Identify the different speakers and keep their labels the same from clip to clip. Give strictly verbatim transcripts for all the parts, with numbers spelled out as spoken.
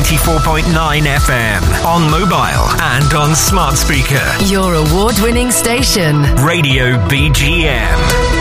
Speaker 1: ninety-four point nine F M, on mobile and on smart speaker.
Speaker 2: Your award-winning station.
Speaker 1: Radio B G M.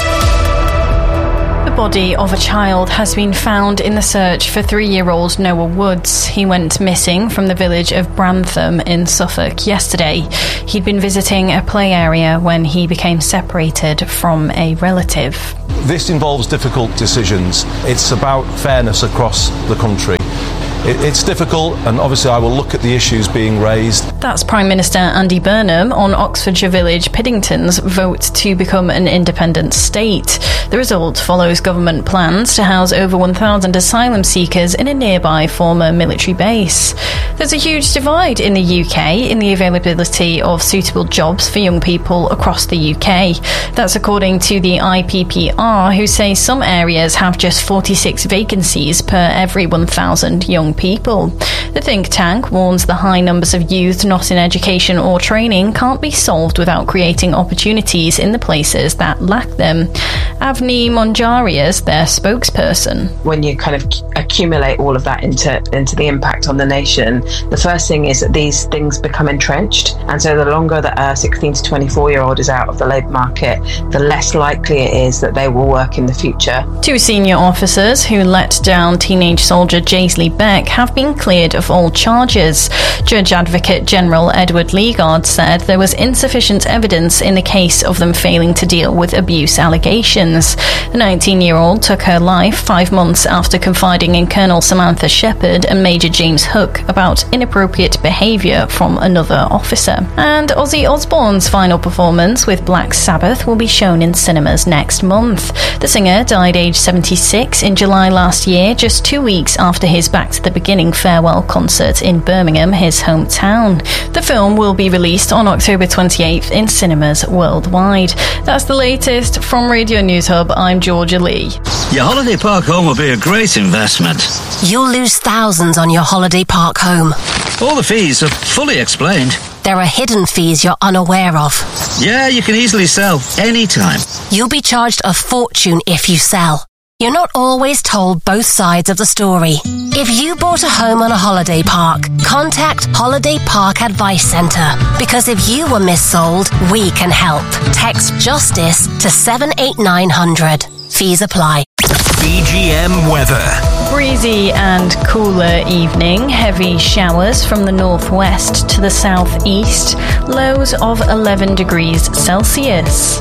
Speaker 3: The body of a child has been found in the search for three-year-old Noah Woods. He went missing from the village of Brantham in Suffolk yesterday. He'd been visiting a play area when he became separated from a relative.
Speaker 4: This involves difficult decisions. It's about fairness across the country. It's difficult, and obviously I will look at the issues being raised.
Speaker 3: That's Prime Minister Andy Burnham on Oxfordshire village Piddington's vote to become an independent state. The result follows government plans to house over one thousand asylum seekers in a nearby former military base. There's a huge divide in the U K in the availability of suitable jobs for young people across the U K. That's according to the I P P R, who say some areas have just forty-six vacancies per every one thousand young people. The think tank warns the high numbers of youth not in education or training can't be solved without creating opportunities in the places that lack them. Avni Monjaria is their spokesperson.
Speaker 5: When you kind of accumulate all of that into, into the impact on the nation, the first thing is that these things become entrenched, and so the longer that a sixteen to twenty-four year old is out of the labour market, the less likely it is that they will work in the future.
Speaker 3: Two senior officers who let down teenage soldier Jaisley Beck have been cleared of all charges. Judge Advocate General Edward Leagard said there was insufficient evidence in the case of them failing to deal with abuse allegations. The nineteen-year-old took her life five months after confiding in Colonel Samantha Shepherd and Major James Hook about inappropriate behaviour from another officer. And Ozzy Osbourne's final performance with Black Sabbath will be shown in cinemas next month. The singer died aged seventy-six in July last year, just two weeks after his Back to the Beginning farewell concert in Birmingham, his hometown. The film will be released on October twenty-eighth in cinemas worldwide. That's the latest from Radio News Hub. I'm Georgia Lee.
Speaker 6: Your holiday park home will be a great investment.
Speaker 7: You'll lose thousands on your holiday park home.
Speaker 6: All the fees are fully explained.
Speaker 7: There are hidden fees you're unaware of.
Speaker 6: Yeah, you can easily sell anytime.
Speaker 7: You'll be charged a fortune if you sell. You're not always told both sides of the story. If you bought a home on a holiday park, contact Holiday Park Advice Centre. Because if you were missold, we can help. Text JUSTICE to seven eight nine hundred. Fees apply.
Speaker 1: B G M weather.
Speaker 3: Breezy and cooler evening. Heavy showers from the northwest to the southeast. Lows of eleven degrees Celsius.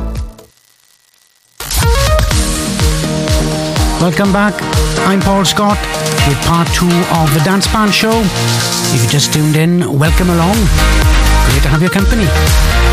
Speaker 8: Welcome back. I'm Paul Scott with part two of the Dance Band Show. If you just tuned in, welcome along. Great to have your company.